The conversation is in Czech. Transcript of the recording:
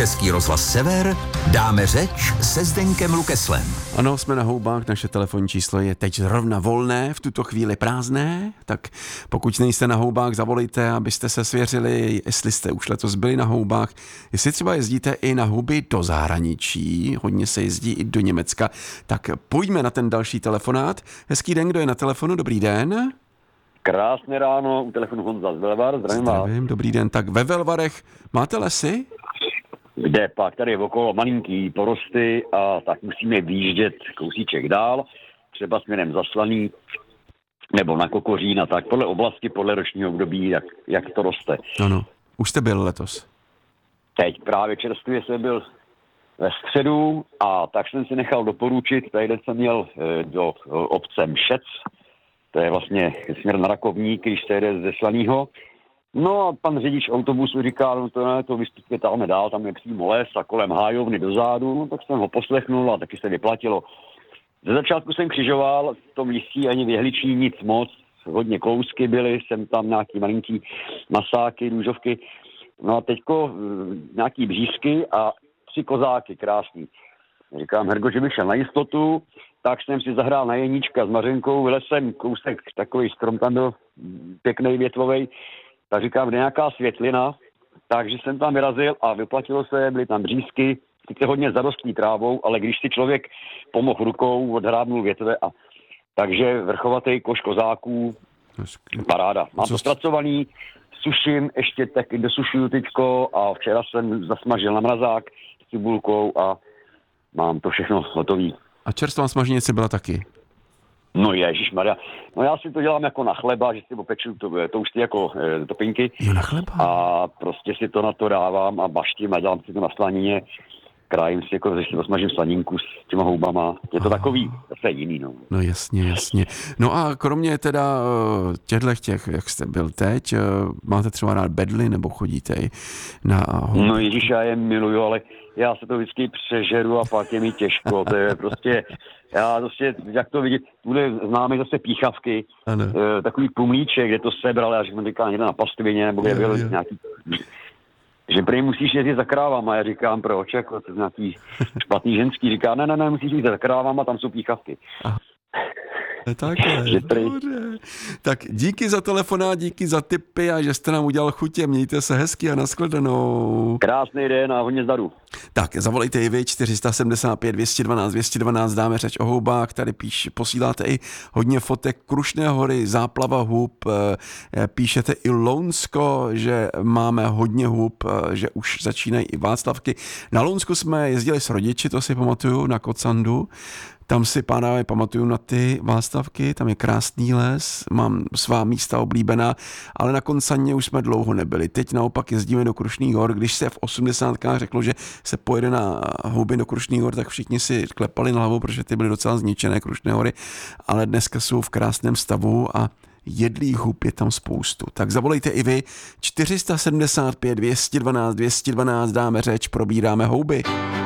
Český rozhlas Sever, dáme řeč se Zdeňkem Lukeslem. Ano, jsme na houbách, naše telefonní číslo je teď zrovna volné, v tuto chvíli prázdné, tak pokud nejste na houbách, zavolejte, abyste se svěřili, jestli jste už letos byli na houbách, jestli třeba jezdíte i na houby do zahraničí, hodně se jezdí i do Německa, tak pojďme na ten další telefonát. Hezký den, kdo je na telefonu, dobrý den. Krásné ráno, u telefonu Honza z Velvar, zdravím vás. Zdravím, dobrý den. Tak ve Velvarech máte lesy? Kde pak, tady je okolo malinký porosty a tak musíme výjíždět kousíček dál, třeba směrem za Slaný, nebo na Kokořín a tak, podle oblasti, podle ročního období, jak to roste. Ano, už jste byl letos? Teď právě čerstvě jsem byl ve středu a tak jsem si nechal doporučit, tady jsem měl do obce Mšec, to je vlastně směr na Rakovník, když se jede ze Slanýho. No a pan řidič autobusu říká, no to vyspětáme dál, tam je přímo les a kolem hájovny dozadu, no tak jsem ho poslechnul a taky se vyplatilo. Ze začátku jsem křižoval, v tom listí ani v Jehličí nic moc, hodně kousky byly, jsem tam nějaký malinký masáky, růžovky, no a teďko nějaký břízky a 3 kozáky krásný. Říkám, Hergo, že bych šel na jistotu, tak jsem si zahrál na jeníčka s Mařenkou, vylez jsem kousek, takový strom tam byl pěkný větvovej, tak říkám, kde nějaká světlina, takže jsem tam vyrazil a vyplatilo se, byly tam břízky, sice hodně zarostlý trávou, ale když si člověk pomohl rukou, odhrábnul větve a takže vrchovatý koš kozáků, paráda. Mám to zpracovaný, suším, ještě taky dosušuju teďko a včera jsem zasmažil na mrazák s cibulkou a mám to všechno hotový. A čerstvá smaženice byla taky? No ježišmarja. No já si to dělám jako na chleba, že si opeču tousty jako topinky. Jo, na chleba? A prostě si to na to dávám a baštím a dělám si to na slanině. Krájím si jako, že si to smažím slaninku s těma houbama. Je to takový, zase jiný, no. No jasně. No a kromě teda těch, jak jste byl teď, máte třeba rád bedly nebo chodíte i na houby? No ježiš, já je miluju, ale já se to vždycky přežeru a pak je mi těžko. To je prostě, já prostě, jak to vidět, bude známe zase píchavky, takový pumlíček, kde to sebral, já říkám někde na pastvině, nebo kde byl nějaký, že prý musíš jezdit za krávama, já říkám, proč, jako to je nějaký špatný ženský, říká, ne, musíš jít za krávama, tam jsou píchavky. Takhle, dobře. Tak díky za telefonát, díky za tipy a že jste nám udělal chutě. Mějte se hezky a nashledanou. Krásný den a hodně zdaru. Tak, zavolejte i vy 475 212 212, dáme řeč o houbách, tady posíláte i hodně fotek Krušné hory, záplava hub, píšete i Lounsko, že máme hodně hub, že už začínají i Václavky. Na Lounsku jsme jezdili s rodiči, to si pamatuju, na Kocandu. Tam si, pánové, pamatuju na ty Václavky, tam je krásný les, mám svá místa oblíbená, ale na Koncaně už jsme dlouho nebyli. Teď naopak jezdíme do Krušných hor. Když se v 80kách řeklo, že se pojede na houby do Krušných hor, tak všichni si klepali na hlavu, protože ty byly docela zničené Krušné hory, ale dneska jsou v krásném stavu a jedlých hub je tam spoustu. Tak zavolejte i vy 475 212 212, dáme řeč, probíráme houby.